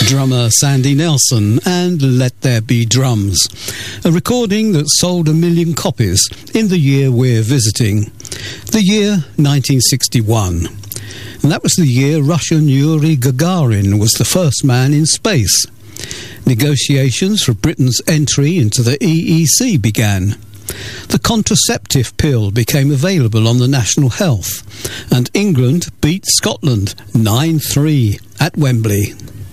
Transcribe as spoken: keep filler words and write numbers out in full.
drummer Sandy Nelson and Let There Be Drums, a recording that sold a million copies in the year we're visiting, the year nineteen sixty-one. And that was the year Russian Yuri Gagarin was the first man in space. Negotiations for Britain's entry into the E E C began. The contraceptive pill became available on the National Health, and England beat Scotland nine three at Wembley.